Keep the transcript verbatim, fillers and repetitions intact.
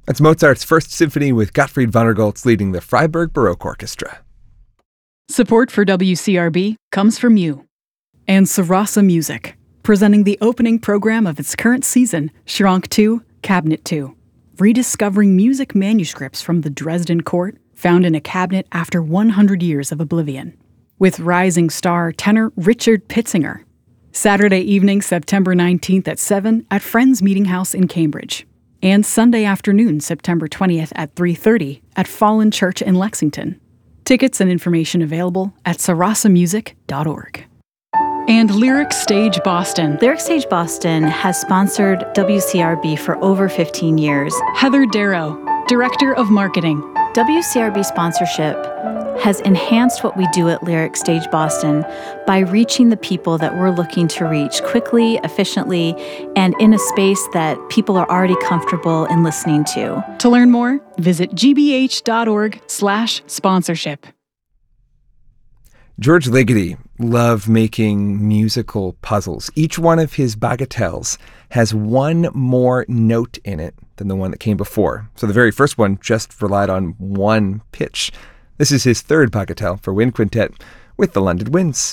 That's Mozart's First Symphony with Gottfried Vonnegut leading the Freiburg Baroque Orchestra. Support for W C R B comes from you. And Sarasa Music, presenting the opening program of its current season, Schrank two, Cabinet two. Rediscovering music manuscripts from the Dresden court found in a cabinet after one hundred years of oblivion. With rising star tenor Richard Pitzinger. Saturday evening, September nineteenth at seven at Friends Meeting House in Cambridge. And Sunday afternoon, September twentieth at three thirty at Fallen Church in Lexington. Tickets and information available at sarasa music dot org. And Lyric Stage Boston. Lyric Stage Boston has sponsored W C R B for over fifteen years. Heather Darrow, Director of Marketing. W C R B sponsorship has enhanced what we do at Lyric Stage Boston by reaching the people that we're looking to reach quickly, efficiently, and in a space that people are already comfortable in listening to. To learn more, visit gbh.org slash sponsorship. George Ligeti loved making musical puzzles. Each one of his bagatelles has one more note in it than the one that came before. So the very first one just relied on one pitch. This is his third bagatelle for wind quintet with the London Winds.